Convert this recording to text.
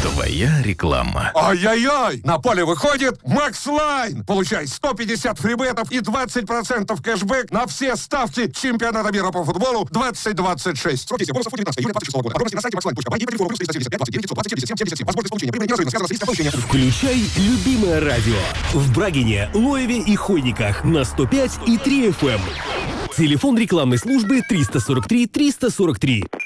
Твоя реклама. Ай-яй-яй! На поле выходит Макс Лайн! Получай 150 фрибетов и 20% кэшбэк на все ставки чемпионата мира по футболу 2026. Срок действия бонусов 19 июля 26 года. Подробности на сайте maxline.by и по телефону +375 29 977 77. Возможность получения времени неразрывно связана с риском получения. Включай любимое радио в Брагине, Лоеве и Хойниках на 105 и 3 FM. Телефон рекламной службы 343 343.